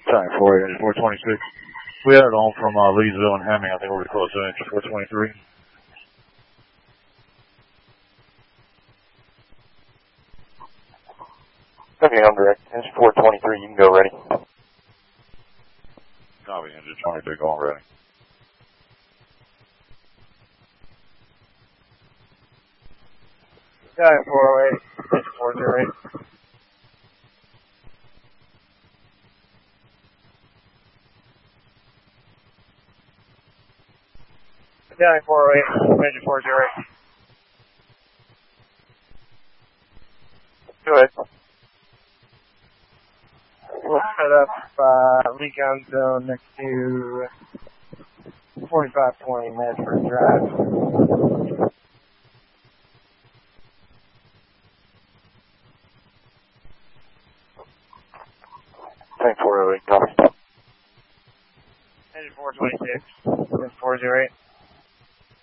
Time 4, engine 426. We had it on from Leesville and Hemming. I think we're close to engine 423. Okay, I'm direct. Engine 423, you can go ready. Copy, engine 23, going ready. Time 408, engine 408. Down 408, engine 408. Go ahead. We'll set up leak on zone next to 4520 Medford Drive. Tank 408, copy. Engine 426, engine 408.